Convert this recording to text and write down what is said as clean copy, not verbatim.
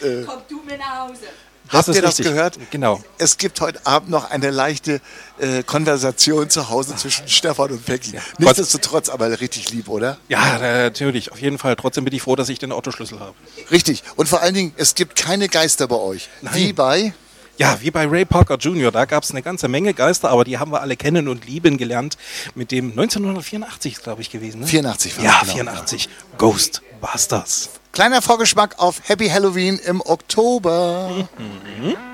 Komm du mir nach Hause. Habt ihr das gehört? Genau. Es gibt heute Abend noch eine leichte Konversation zu Hause zwischen Stefan und Peggy. Ja. Nichtsdestotrotz aber richtig lieb, oder? Ja, natürlich. Auf jeden Fall. Trotzdem bin ich froh, dass ich den Autoschlüssel habe. Richtig. Und vor allen Dingen, es gibt keine Geister bei euch. Nein. Wie bei? Ja, wie bei Ray Parker Jr., da gab es eine ganze Menge Geister, aber die haben wir alle kennen und lieben gelernt mit dem 1984, glaube ich, gewesen. Ne? 84 war ja, genau. 84. Ghostbusters. Kleiner Vorgeschmack auf Happy Halloween im Oktober. Mhm.